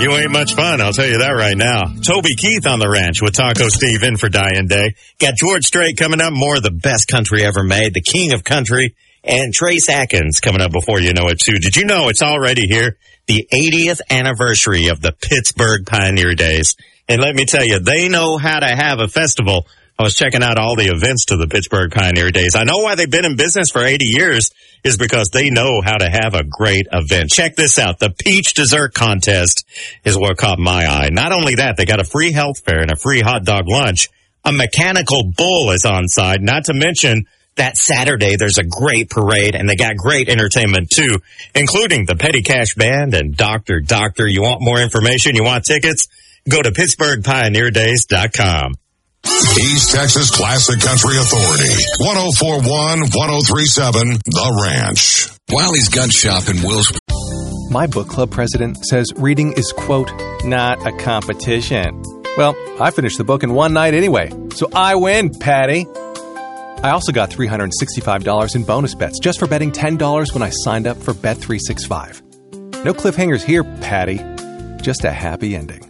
You ain't much fun, I'll tell you that right now. Toby Keith on the ranch with Taco Steve in for Dying Day. Got George Strait coming up, more of the best country ever made, the king of country, and Trace Atkins coming up before you know it, too. Did you know it's already here? The 80th anniversary of the Pittsburgh Pioneer Days. And let me tell you, they know how to have a festival. I was checking out all the events to the Pittsburgh Pioneer Days. I know why they've been in business for 80 years is because they know how to have a great event. Check this out. The Peach Dessert Contest is what caught my eye. Not only that, they got a free health fair and a free hot dog lunch. A mechanical bull is on side, not to mention that Saturday there's a great parade and they got great entertainment too, including the Petty Cash Band and Dr. Doctor. You want more information? You want tickets? Go to PittsburghPioneerDays.com. East Texas Classic Country Authority, 104.1, 103.7, The Ranch. Wiley's Gun Shop in Wills. My book club president says reading is, quote, not a competition. Well, I finished the book in one night anyway, so I win, Patty. I also got $365 in bonus bets just for betting $10 when I signed up for Bet365. No cliffhangers here, Patty. Just a happy ending.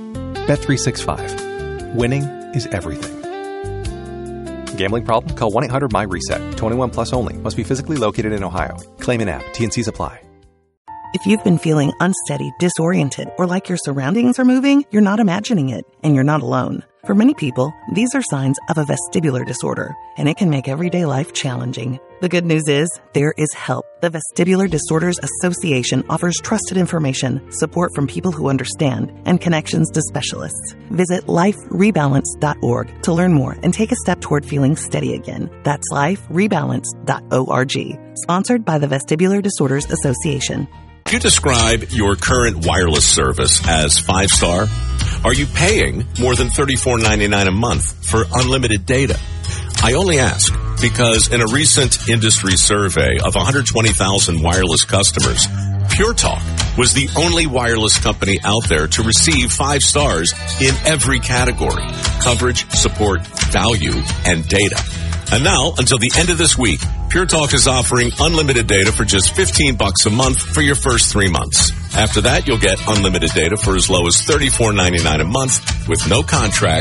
Bet365. Winning is everything. Gambling problem? Call 1-800-MY-RESET. 21 plus only. Must be physically located in Ohio. Claim in app. T&Cs apply. If you've been feeling unsteady, disoriented, or like your surroundings are moving, you're not imagining it, and you're not alone. For many people, these are signs of a vestibular disorder, and it can make everyday life challenging. The good news is, there is help. The Vestibular Disorders Association offers trusted information, support from people who understand, and connections to specialists. Visit liferebalance.org to learn more and take a step toward feeling steady again. That's liferebalance.org. Sponsored by the Vestibular Disorders Association. You describe your current wireless service as 5-star. Are you paying more than $34.99 a month for unlimited data? I only ask because in a recent industry survey of 120,000 wireless customers, Pure Talk was the only wireless company out there to receive 5 stars in every category: coverage, support, value, and data. And now, until the end of this week, Pure Talk is offering unlimited data for just $15 a month for your first 3 months. After that, you'll get unlimited data for as low as $34.99 a month with no contract